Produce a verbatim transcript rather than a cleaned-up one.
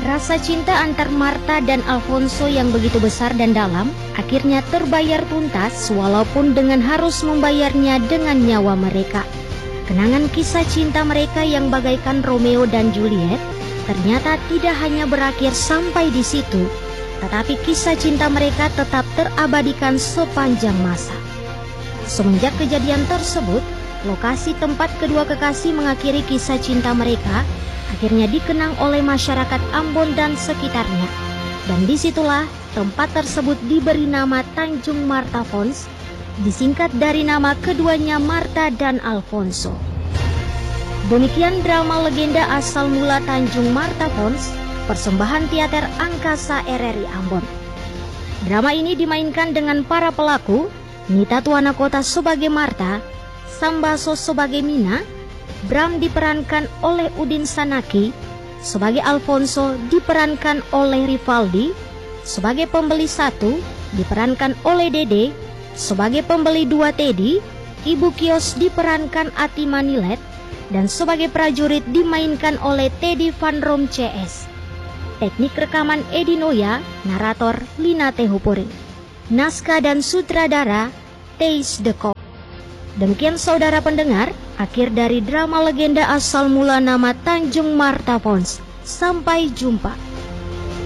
Rasa cinta antar Martha dan Alfonso yang begitu besar dan dalam akhirnya terbayar tuntas walaupun dengan harus membayarnya dengan nyawa mereka. Kenangan kisah cinta mereka yang bagaikan Romeo dan Juliet ternyata tidak hanya berakhir sampai di situ, tetapi kisah cinta mereka tetap terabadikan sepanjang masa. Semenjak kejadian tersebut, lokasi tempat kedua kekasih mengakhiri kisah cinta mereka akhirnya dikenang oleh masyarakat Ambon dan sekitarnya. Dan disitulah tempat tersebut diberi nama Tanjung Martha Fonds, disingkat dari nama keduanya Martha dan Alfonso. Demikian drama legenda asal mula Tanjung Martha Fonds, persembahan teater Angkasa R R I Ambon. Drama ini dimainkan dengan para pelaku, Nita Tuanakota sebagai Martha, Sambaso sebagai Mina, Bram diperankan oleh Udin Sanaki, sebagai Alfonso diperankan oleh Rivaldi, sebagai pembeli satu diperankan oleh Dede, sebagai pembeli dua Teddy, Ibu Kios diperankan Ati Manilet, dan sebagai prajurit dimainkan oleh Teddy Van Rom C S. Teknik rekaman Edi Noya, narator Lina Tehupuri. Naskah dan sutradara Teis de Kock. Demikian saudara pendengar, akhir dari drama legenda asal mula nama Tanjung Martha Fonds. Sampai jumpa.